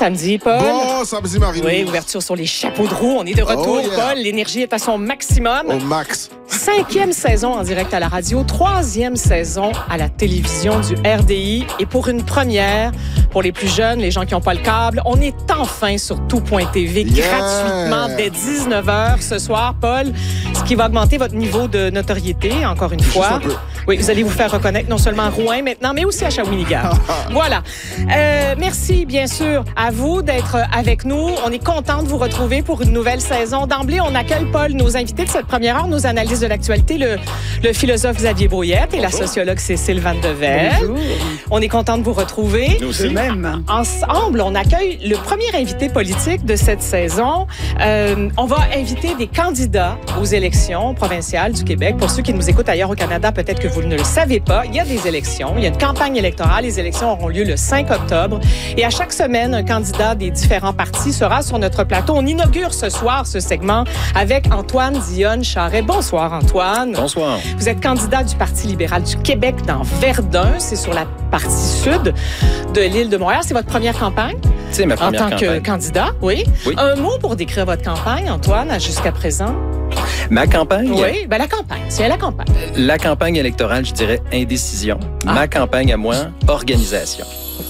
samedi, Paul. Bon samedi, Marie-Louise. Oui, ouverture sur les chapeaux de roue. On est de retour, Paul. L'énergie est à son maximum. Au max. 5e saison en direct à la radio, 3e saison à la télévision du RDI. Et pour une première, pour les plus jeunes, les gens qui n'ont pas le câble, on est enfin sur tout.tv gratuitement dès 19h ce soir, Paul. Ce qui va augmenter votre niveau de notoriété, encore une fois. Oui, vous allez vous faire reconnaître non seulement à Rouen maintenant, mais aussi à Shawinigan. Voilà. Merci, bien sûr, à vous d'être avec nous. On est content de vous retrouver pour une nouvelle saison. D'emblée, on accueille, Paul, nos invités de cette première heure, nos analystes de l'actualité, le philosophe Xavier Brouillette et la sociologue Cécile Van de Velde. Bonjour. On est content de vous retrouver. Nous aussi. Même. Ensemble, on accueille le premier invité politique de cette saison. On va inviter des candidats aux élections provinciales du Québec. Pour ceux qui nous écoutent ailleurs au Canada, peut-être que vous ne le savez pas, il y a des élections. Il y a une campagne électorale. Les élections auront lieu le 5 octobre. Et à chaque semaine, un candidat des différents partis sera sur notre plateau. On inaugure ce soir ce segment avec Antoine Dionne-Charest. Bonsoir, Antoine. Bonsoir. Vous êtes candidat du Parti libéral du Québec dans Verdun. C'est sur la partie sud de l'île de Montréal. C'est votre première campagne? C'est ma première campagne. En tant que candidat, oui. Un mot pour décrire votre campagne, Antoine, jusqu'à présent? Ma campagne? Oui, la campagne. C'est la campagne. La campagne électorale, je dirais indécision. Ma campagne à moi, organisation.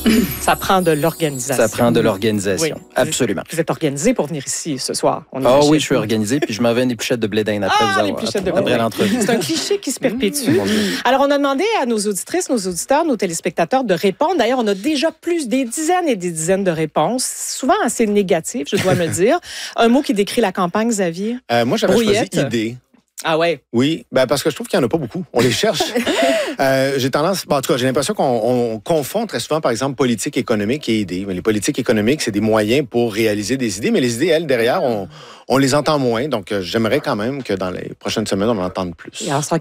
Ça prend de l'organisation. Ça prend de l'organisation, oui. Absolument. Vous êtes organisé pour venir ici ce soir. Oui, je suis organisé, puis je m'en vais une épluchette de blé d'Inde après vous avoir, après l'entrevue. C'est un cliché qui se perpétue. Alors, on a demandé à nos auditrices, nos auditeurs, nos téléspectateurs de répondre. D'ailleurs, on a déjà des dizaines et des dizaines de réponses, souvent assez négatives, je dois me dire. Un mot qui décrit la campagne, Xavier? Moi, j'avais choisi idée. Ah ouais? Oui, parce que je trouve qu'il n'y en a pas beaucoup. On les cherche. J'ai tendance, en tout cas, j'ai l'impression qu'on confond très souvent, par exemple, politique économique et idées. Mais les politiques économiques, c'est des moyens pour réaliser des idées, mais les idées, elles, derrière, on les entend moins. Donc, j'aimerais quand même que dans les prochaines semaines, on en entende plus. Et alors, c'est